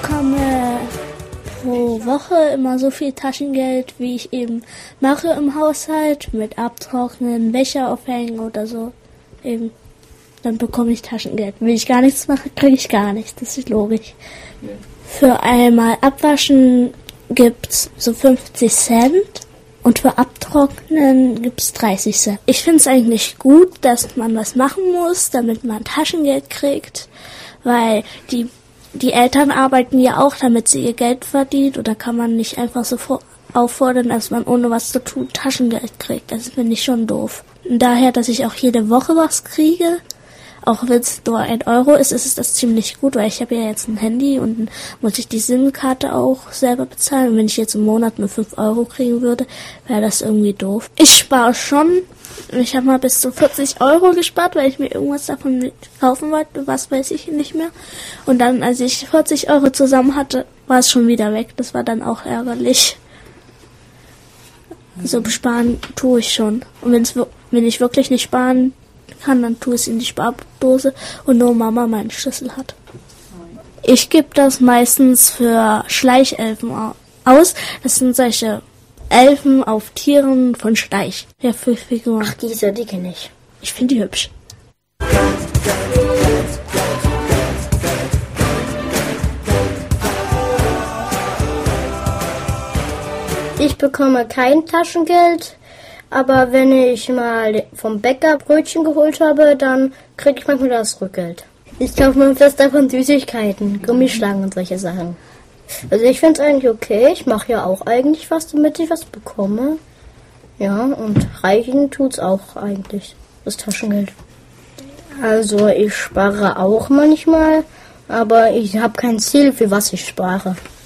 Ich bekomme pro Woche immer so viel Taschengeld, wie ich eben mache im Haushalt, mit Abtrocknen, Wäsche aufhängen oder so. Eben. Dann bekomme ich Taschengeld. Will ich gar nichts machen, kriege ich gar nichts. Das ist logisch. Ja. Für einmal Abwaschen gibt's so 50 Cent und für Abtrocknen gibt's 30 Cent. Ich finde es eigentlich gut, dass man was machen muss, damit man Taschengeld kriegt, weil die Eltern arbeiten ja auch, damit sie ihr Geld verdient, oder kann man nicht einfach so auffordern, dass man ohne was zu tun Taschengeld kriegt. Das finde ich schon doof. Und daher, dass ich auch jede Woche was kriege, auch wenn es nur 1 Euro ist, ist das ziemlich gut, weil ich habe ja jetzt ein Handy und muss ich die SIM-Karte auch selber bezahlen. Und wenn ich jetzt im Monat nur 5 Euro kriegen würde, wäre das irgendwie doof. Ich spare schon. Ich habe mal bis zu 40 Euro gespart, weil ich mir irgendwas davon kaufen wollte. Was weiß ich nicht mehr. Und dann, als ich 40 Euro zusammen hatte, war es schon wieder weg. Das war dann auch ärgerlich. So sparen tue ich schon. Und wenn ich wirklich nicht sparen kann, dann tue ich es in die Spardose und nur Mama meinen Schlüssel hat. Ich gebe das meistens für Schleichelfen aus. Das sind solche Elfen auf Tieren von Schleich. Ja, für Figuren. Ach, die kenne ich. Ich finde die hübsch. Ich bekomme kein Taschengeld, aber wenn ich mal vom Bäcker Brötchen geholt habe, dann kriege ich manchmal das Rückgeld. Ich kaufe mir fest davon Süßigkeiten, Gummischlangen und solche Sachen. Also ich finde es eigentlich okay. Ich mache ja auch eigentlich was, damit ich was bekomme. Ja, und reichen tut's auch eigentlich, das Taschengeld. Also ich spare auch manchmal, aber ich habe kein Ziel, für was ich spare.